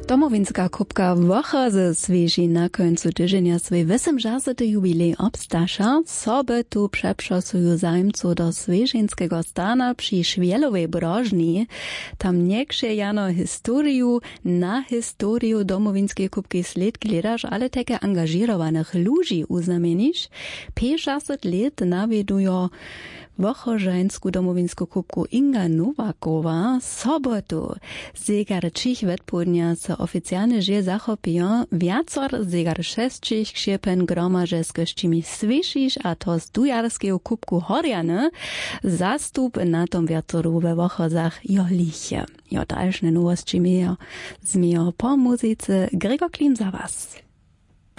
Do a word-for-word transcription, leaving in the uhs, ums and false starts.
Domowinska kubka Wocha ze Swieži na końcu tydzienia swój osiemdziesiąty jubilej obstasza, sobie tu przeprzasują zajmcu do swieżeńskiego stana przy Szwielowej brożni. Tam nieksze jano historiu na historiu domowinskiej kubki sled gledasz, ale takie angażowanych ludzi uznamienisz. pięćdziesiąt lat nawiedują Wochożańsku domowinsku kubku Inga Nowakowa sobotu. Zegar trzech odpodnia se oficjalnie że zachopią wiacor zegar sześcich krzepen gromarze z gościmi Swiežiš a to z dujarskiego kubku Horjany zastup na tom wiacoru we Wochozach Joliche. Jo dalsze nowości zmieją po muzyce Gregor Klim za was.